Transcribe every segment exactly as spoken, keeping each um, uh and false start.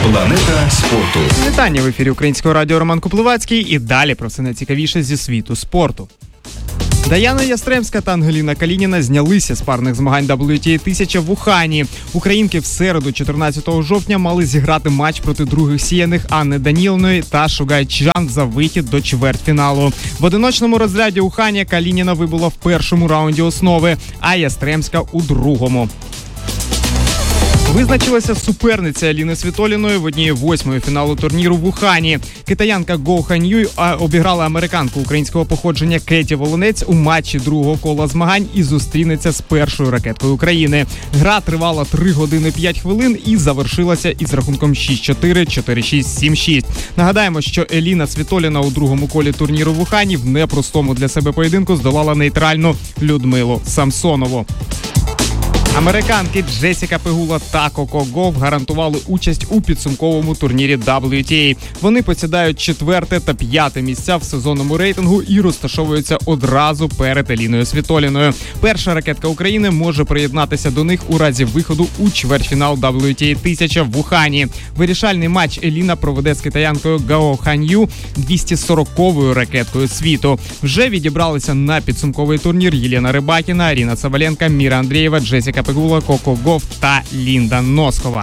Планета спорту. Вітання в ефірі Українського радіо. Роман Куплевацький. І далі про все найцікавіше зі світу спорту. Даяна Ястремська та Ангеліна Калініна знялися з парних змагань дабл ю ті ей тисяча в Ухані. Українки в середу, чотирнадцятого жовтня, мали зіграти матч проти других сіяних Анни Даніловної та Шугай Чжан за вихід до чвертьфіналу. В одиночному розряді Ухані Калініна вибула в першому раунді основи, а Ястремська у другому. Визначилася суперниця Аліни Світоліної в одній восьмої фіналу турніру в Ухані. Китаянка Го Ханьюй обіграла американку українського походження Кеті Волонець у матчі другого кола змагань і зустрінеться з першою ракеткою України. Гра тривала три години п'ять хвилин і завершилася із рахунком шість чотири, чотири шість, сім шість. Нагадаємо, що Еліна Світоліна у другому колі турніру в Ухані в непростому для себе поєдинку здолала нейтральну Людмилу Самсонову. Американки Джесіка Пегула та Коко Гауф гарантували участь у підсумковому турнірі дабл ю ті ей. Вони посідають четверте та п'яте місця в сезонному рейтингу і розташовуються одразу перед Еліною Світоліною. Перша ракетка України може приєднатися до них у разі виходу у чвертьфінал дабл ю ті ей тисяча в Ухані. Вирішальний матч Еліна проведе з китаянкою Гао Ханью, двісті сороковою ракеткою світу. Вже відібралися на підсумковий турнір Єлена Рибакіна, Аріна Цабаленка, Міра Андрієва, Джесіка Пегула, Коко Гауф та Лінда Носхова.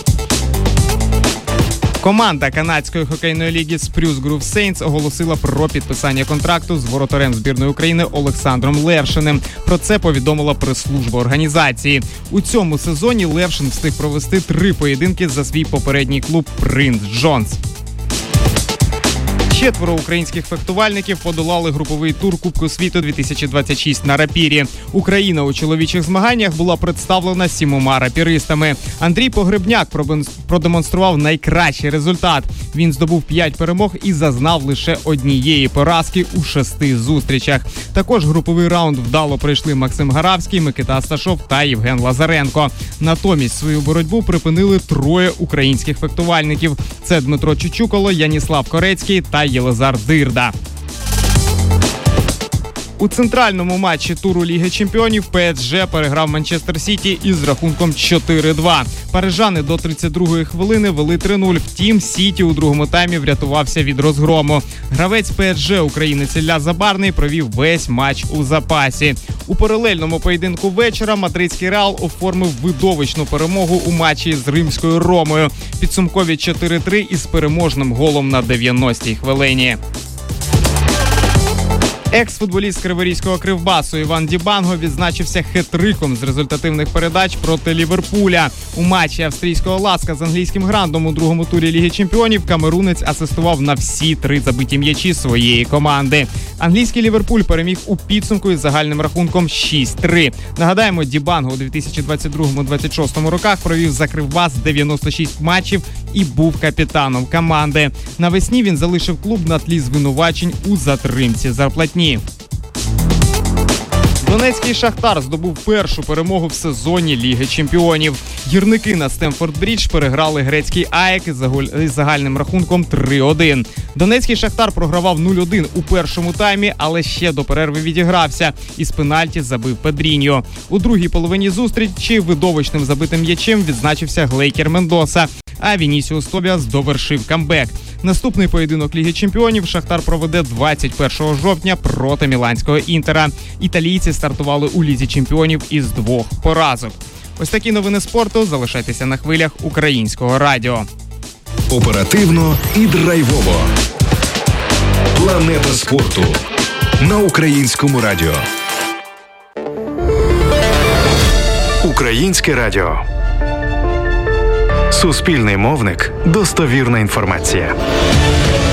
Команда канадської хокейної ліги Spruce Grove Saints оголосила про підписання контракту з воротарем збірної України Олександром Левшиним. Про це повідомила прес-служба організації. У цьому сезоні Левшин встиг провести три поєдинки за свій попередній клуб Принц Джонс. Четверо українських фехтувальників подолали груповий тур Кубку світу дві тисячі двадцять шість на рапірі. Україна у чоловічих змаганнях була представлена сімома рапіристами. Андрій Погребняк продемонстрував найкращий результат. Він здобув п'ять перемог і зазнав лише однієї поразки у шести зустрічах. Також груповий раунд вдало пройшли Максим Гаравський, Микита Асташов та Євген Лазаренко. Натомість свою боротьбу припинили троє українських фехтувальників. Це Дмитро Чучуколо, Яніслав Корецький та Єлизар Дирда. У центральному матчі туру Ліги Чемпіонів Пе Ес Же переграв Манчестер Сіті із рахунком чотири два. Парижани до тридцять другої хвилини вели три нуль. Втім, Сіті у другому таймі врятувався від розгрому. Гравець Пе Ес Же, українець Ілля Забарний, провів весь матч у запасі. У паралельному поєдинку вечора мадридський Реал оформив видовищну перемогу у матчі з римською Ромою. Підсумкові чотири три із переможним голом на дев'яностій хвилині. Екс-футболіст криворізького Кривбасу Іван Дібанго відзначився хет-триком з результативних передач проти Ліверпуля. У матчі австрійського Ласка з англійським Грандом у другому турі Ліги Чемпіонів камерунець асистував на всі три забиті м'ячі своєї команди. Англійський Ліверпуль переміг у підсумку із загальним рахунком шість три. Нагадаємо, Дібанго у дві тисячі двадцять другому - двадцять шостому роках провів за Кривбас дев'яносто шість матчів і був капітаном команди. Навесні він залишив клуб на тлі звинувачень у затримці зарплатні. Донецький Шахтар здобув першу перемогу в сезоні Ліги Чемпіонів. Гірники на Стемфорд-Брідж переграли грецький АЕК із загальним рахунком три один. Донецький Шахтар програвав нуль один у першому таймі, але ще до перерви відігрався. Із пенальті забив Педріньо. У другій половині зустрічі видовищним забитим м'ячем відзначився Глейкер Мендоса, а Вінісіус Тобіас довершив камбек. Наступний поєдинок Ліги Чемпіонів Шахтар проведе двадцять першого жовтня проти міланського Інтера. Італійці стартували у Лізі Чемпіонів із двох поразок. Ось такі новини спорту. Залишайтеся на хвилях Українського радіо. Оперативно і драйвово. Планета спорту на Українському радіо. Українське радіо. Суспільний мовник. Достовірна інформація.